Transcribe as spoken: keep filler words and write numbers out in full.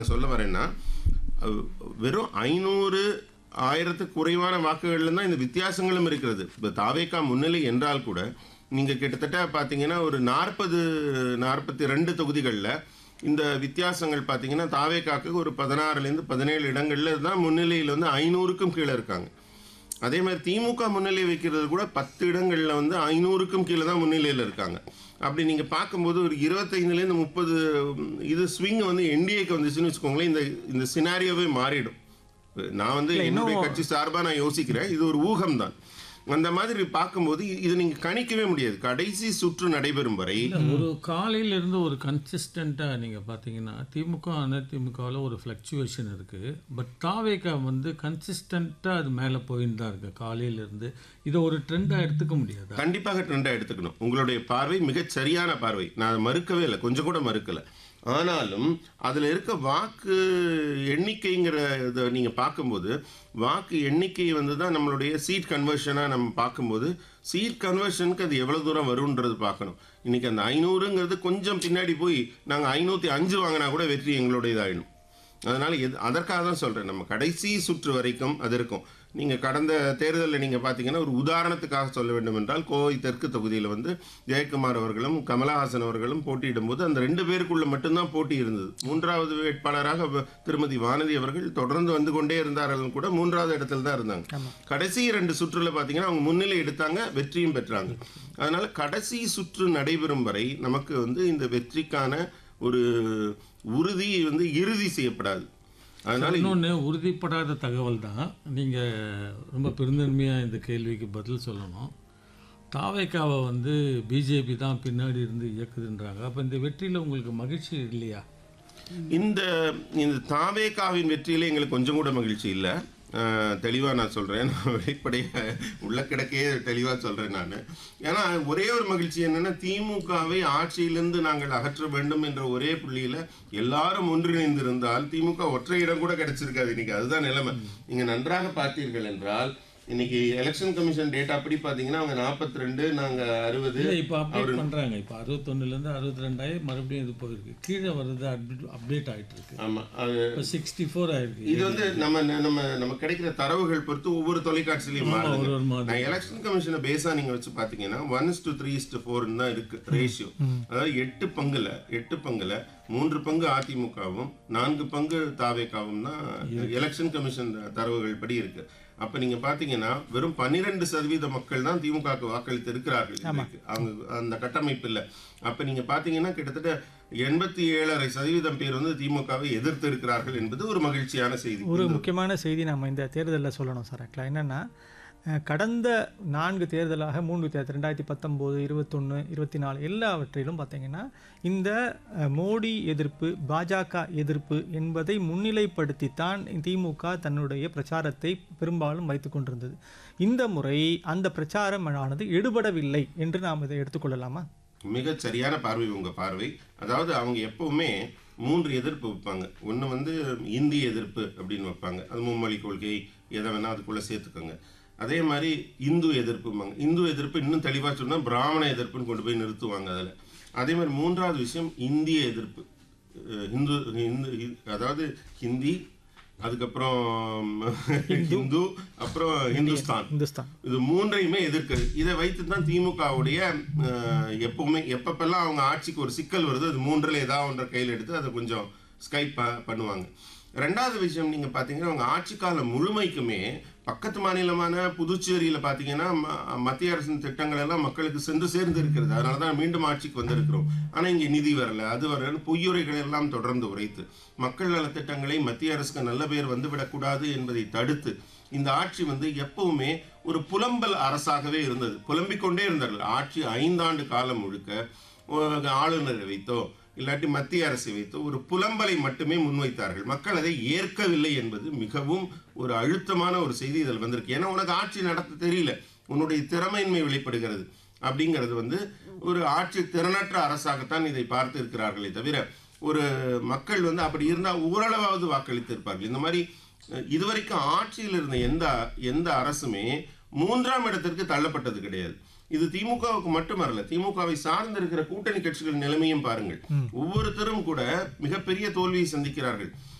சொல்ல வரேன்னா, வெறும் ஐநூறு ஆயிரத்துக்கு குறைவான வாக்குகள்ல தான் இந்த வித்தியாசங்களும் இருக்கிறது. இப்ப தாவேகா முன்னிலை என்றால் கூட, நீங்க கிட்டத்தட்ட பார்த்தீங்கன்னா, ஒரு நாற்பது, நாற்பத்தி இரண்டு தொகுதிகள்ல இந்த வித்தியாசங்கள் பார்த்தீங்கன்னா, தாவேகாக்கு ஒரு பதினாறிலிருந்து பதினேழு இடங்கள்ல தான் முன்னிலையில வந்து ஐநூறுக்கும் கீழ இருக்காங்க. அதே மாரி திமுக முன்னிலை வைக்கிறது கூட பத்து இடங்கள்ல வந்து ஐநூறுக்கும் கீழ தான் முன்னிலையில இருக்காங்க. அப்படி நீங்க பார்க்கும்போது ஒரு இருபத்தைந்திலிருந்து முப்பது இது ஸ்விங் வந்து என்டிஏக்கு வந்துச்சுன்னு வச்சுக்கோங்களேன், இந்த இந்த சினாரியோவே மாறிடும். நான் வந்து இல்ல என்னுடைய இன்னும் கட்சி சார்பா நான் யோசிக்கிறேன். இது ஒரு ஊகம் தான். அந்த மாதிரி பார்க்கும்போது இத நீங்க கணிக்கவே முடியாது. கடைசி சுற்று நடைபெறும் வரை இல்ல ஒரு காலையில இருந்து ஒரு கன்சிஸ்டண்டா நீங்க பார்த்தீங்கன்னா, திமுக, அதிமுகவுல ஒரு ஃப்ளக்சுவேஷன் இருக்கு. பட் தாவேகா வந்து கன்சிஸ்டண்டா அது மேல போயின்னு தான் இருக்கு காலையில இருந்து. இத ஒரு ட்ரெண்டா எடுத்துக்க முடியாதா? கண்டிப்பாக ட்ரெண்டா எடுத்துக்கணும். உங்களுடைய பார்வை மிகச் சரியான பார்வை. நான் மறுக்கவே இல்ல. கொஞ்சம் கூட மறுக்கல. ஆனாலும் அதுல இருக்க வாக்கு எண்ணிக்கைங்கிற இத நீங்க பார்க்கும்போது, வாக்கு எண்ணிக்கை வந்து தான் நம்மளுடைய சீட் கன்வர்ஷனா நம்ம பார்க்கும்போது, சீட் கன்வர்ஷனுக்கு அது எவ்வளவு தூரம் வரும்ன்றது பார்க்கணும். இன்னைக்கு அந்த ஐநூறுங்கிறது கொஞ்சம் பின்னாடி போய் நாங்க ஐநூத்தி ஐந்து வாங்கினா கூட வெற்றி எங்களுடையதாயிடும். அதனால எது அதற்காக தான் சொல்றேன். நம்ம கடைசி சுற்று வரைக்கும் அது இருக்கும். நீங்க கடந்த தேர்தலில் நீங்க பார்த்தீங்கன்னா, ஒரு உதாரணத்துக்காக சொல்ல வேண்டும் என்றால், கோவை தெற்கு தொகுதியில வந்து ஜெயக்குமார் அவர்களும், கமலஹாசன் அவர்களும் போட்டியிடும்போது அந்த ரெண்டு பேருக்குள்ள மட்டும்தான் போட்டி இருந்தது. மூன்றாவது வேட்பாளராக வ திருமதி வானதி அவர்கள் தொடர்ந்து வந்து கொண்டே இருந்தார்கள் கூட மூன்றாவது இடத்துல தான் இருந்தாங்க. கடைசி ரெண்டு சுற்றுல பார்த்தீங்கன்னா, அவங்க முன்னிலை எடுத்தாங்க, வெற்றியும் பெற்றாங்க. அதனால கடைசி சுற்று நடைபெறும் வரை நமக்கு வந்து இந்த வெற்றிக்கான ஒரு உறுதி வந்து இறுதி செய்யப்படாது. அதனால இன்னொன்னு உறுதிப்படாத தகவல் தான். நீங்க ரொம்ப பெருந்தன்மையா இந்த கேள்விக்கு பதில் சொல்லணும். தாவேகாவை வந்து பிஜேபி தான் பின்னாடி இருந்து இயக்குதுன்றாங்க. அப்ப இந்த வெற்றியில உங்களுக்கு மகிழ்ச்சி இல்லையா? இந்த இந்த தாவேகாவின் வெற்றியில எங்களுக்கு கொஞ்சம் கூட மகிழ்ச்சி இல்ல. தெளிவா நான் சொல்றேன். நான் வெளிப்படையா உள்ள கிடக்கே தெளிவா சொல்றேன் நான். ஏன்னா ஒரே ஒரு மகிழ்ச்சி என்னன்னா, திமுகவை ஆட்சியிலிருந்து நாங்கள் அகற்ற வேண்டும் என்ற ஒரே புள்ளியில எல்லாரும் ஒன்றிணைந்திருந்தால் திமுக ஒற்றை இடம் கூட கிடைச்சிருக்காது இன்னைக்கு. அதுதான் நிலைமை. நீங்க நன்றாக பார்த்தீர்கள் என்றால், இன்னைக்கு எலெக்ஷன் கமிஷன் டேட்டா அப்படி பாத்தீங்கன்னா, அவங்க நாற்பத்தி இரண்டு, நாங்க அறுபது. இல்ல இப்ப அப்டேட் பண்றாங்க. இப்ப அறுபத்தொன்னுல இருந்து அறுபத்தி ரெண்டு ஆயி மறுபடியும் இது போயிருக்கு. கீழே வருது அப்டேட் ஆயிட்டு இருக்கு. ஆமா, அது இப்ப சிக்ஸ்டி ஃபோர் ஆயிருக்கு. இது வந்து நம்ம நம்ம நம்ம கிடைக்கிற தரவுகள் பொறுத்து ஒவ்வொரு தொலைக்காட்சியிலையும் ஒரு மாறுது. ஒரு மாதிரி நான் எலெக்ஷன் கமிஷனை பேஸா நீங்க வச்சு பாத்தீங்கன்னா, one is to three is to ஃபோர்னு தான் இருக்கு ரேஷியோ. அதாவது எட்டு பங்குல எட்டு பங்குல மூன்று பங்கு அதிமுகவும் நான்கு பங்கு தாவேகாவும் தான் எலெக்ஷன் கமிஷன் தரவுகள் படி இருக்கு. அப்ப நீங்க பாத்தீங்கன்னா, வெறும் பன்னிரண்டு சதவீத மக்கள் தான் திமுகவுக்கு வாக்களித்து இருக்கிறார்கள். அவங்க அந்த கட்டமைப்பு இல்ல. அப்ப நீங்க பாத்தீங்கன்னா, கிட்டத்தட்ட எண்பத்தி ஏழரை சதவீதம் பேர் வந்து திமுகவை எதிர்த்து இருக்கிறார்கள் என்பது ஒரு மகிழ்ச்சியான செய்தி. ஒரு முக்கியமான செய்தி நம்ம இந்த தேர்தலில் சொல்லணும் சார். ஆக்சுவலாக என்னென்னா, கடந்த நான்கு தேர்தலாக மூன்று தேர்தல் ரெண்டாயிரத்தி பத்தொம்போது, இருபத்தொன்று, இருபத்தி நாலு எல்லாவற்றிலும் பார்த்தீங்கன்னா, இந்த மோடி எதிர்ப்பு, பாஜக எதிர்ப்பு என்பதை முன்னிலைப்படுத்தித்தான் திமுக தன்னுடைய பிரச்சாரத்தை பெரும்பாலும் வைத்து கொண்டிருந்தது. இந்த முறை அந்த பிரச்சாரம் ஆனது எடுபடவில்லை என்று நாம் இதை எடுத்துக்கொள்ளலாமா? மிக சரியான பார்வை உங்க பார்வை. அதாவது அவங்க எப்பவுமே மூன்று எதிர்ப்பு வைப்பாங்க. ஒன்று வந்து இந்திய எதிர்ப்பு அப்படின்னு வைப்பாங்க. அது மும்மொழி கொள்கை எதை வேணா அதுக்குள்ள சேர்த்துக்கோங்க. அதே மாதிரி இந்து எதிர்ப்புமாங்க. இந்து எதிர்ப்பு இன்னும் தெளிவாக சொன்னால் பிராமண எதிர்ப்புன்னு கொண்டு போய் நிறுத்துவாங்க அதில். அதே மாதிரி மூன்றாவது விஷயம் இந்திய எதிர்ப்பு. ஹிந்து ஹிந்து அதாவது ஹிந்தி, அதுக்கப்புறம் ஹிந்து, அப்புறம் ஹிந்துஸ்தான். இந்துஸ்தான் இது மூன்றையுமே எதிர்க்கிறது. இதை வைத்து தான் திமுகவுடைய எப்பவுமே எப்பப்பெல்லாம் அவங்க ஆட்சிக்கு ஒரு சிக்கல் வருது, அது மூன்றில் ஏதாவது ஒன்றை கையில் எடுத்து அதை கொஞ்சம் ஸ்கைப் பண்ணுவாங்க. ரெண்டாவது விஷயம் நீங்க பாத்தீங்கன்னா, அவங்க ஆட்சி காலம் முழுமைக்குமே பக்கத்து மாநிலமான புதுச்சேரியில பாத்தீங்கன்னா, மத்திய அரசின் திட்டங்கள் எல்லாம் மக்களுக்கு சென்று சேர்ந்து இருக்கிறது. அதனாலதான் மீண்டும் ஆட்சிக்கு வந்திருக்கிறோம். ஆனா இங்க நிதி வரல, அது வரல, பொய்யுரைகள் எல்லாம் தொடர்ந்து உரைத்து மக்கள் நல திட்டங்களை மத்திய அரசுக்கு நல்ல பேர் வந்துவிடக்கூடாது என்பதை தடுத்து இந்த ஆட்சி வந்து எப்பவுமே ஒரு புலம்பல் அரசாகவே இருந்தது. புலம்பிக் கொண்டே இருந்தார்கள். ஆட்சி ஐந்தாண்டு காலம் முழுக்க ஆளுநரை வைத்தோ இல்லாட்டி மத்திய அரசை வைத்து ஒரு புலம்பலை மட்டுமே முன்வைத்தார்கள். மக்கள் அதை ஏற்கவில்லை என்பது மிகவும் ஒரு அழுத்தமான ஒரு செய்தி இதில் வந்திருக்கு. ஏன்னா உனக்கு ஆட்சி நடத்த தெரியல, உன்னுடைய திறமையின்மை வெளிப்படுகிறது அப்படிங்கிறது வந்து ஒரு ஆட்சி திறனற்ற அரசாகத்தான் இதை பார்த்து இருக்கிறார்களே தவிர, ஒரு மக்கள் வந்து அப்படி இருந்தால் ஓரளவாவது வாக்களித்து இருப்பார்கள். இந்த மாதிரி இதுவரைக்கும் ஆட்சியில் இருந்த எந்த எந்த அரசுமே மூன்றாம் இடத்திற்கு தள்ளப்பட்டது கிடையாது. இது திமுகவுக்கு மட்டுமல்ல, திமுகவை சார்ந்து இருக்கிற கூட்டணி கட்சிகள் நிலைமையும் பாருங்கள். ஒவ்வொருத்தரும் கூட மிகப்பெரிய தோல்வியை சந்திக்கிறார்கள்.